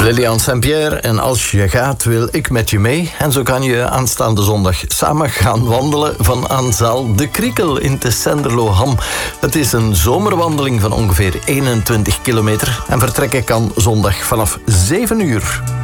Lilian Saint-Pierre, en als je gaat wil ik met je mee. En zo kan je aanstaande zondag samen gaan wandelen van aan zaal De Kriekel in Tessenderlo-Ham. Het is een zomerwandeling van ongeveer 21 kilometer en vertrekken kan zondag vanaf 7 uur.